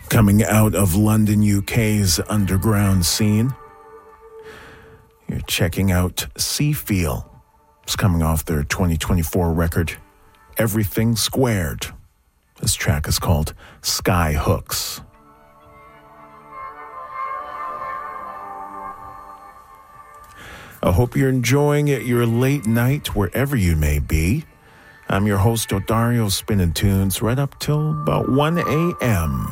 Coming out of London, UK's underground scene, you're checking out Seafeel. It's coming off their 2024 record, Everything Squared. This track is called Sky Hooks. I hope you're enjoying your late night wherever you may be. I'm your host, Odario, spinning tunes right up till about 1 a.m.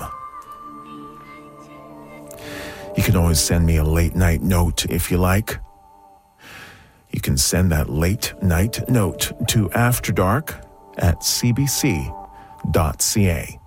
You can always send me a late night note if you like. You can send that late night note to afterdark@cbc.ca.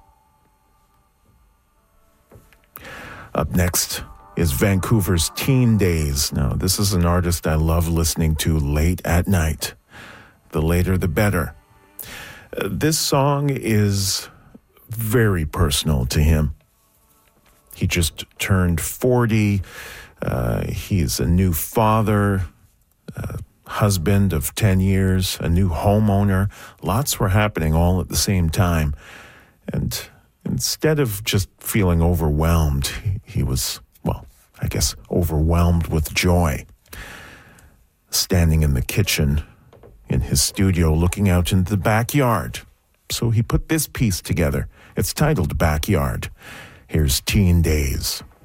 Up next is Vancouver's Teen Days. Now, this is an artist I love listening to late at night. The later, the better. This song is very personal to him. He just turned 40. He's a new father, husband of 10 years, a new homeowner. Lots were happening all at the same time. And instead of just feeling overwhelmed, he was, well, I guess overwhelmed with joy. Standing in the kitchen in his studio looking out into the backyard. So he put this piece together. It's titled Backyard. Here's Teen Days.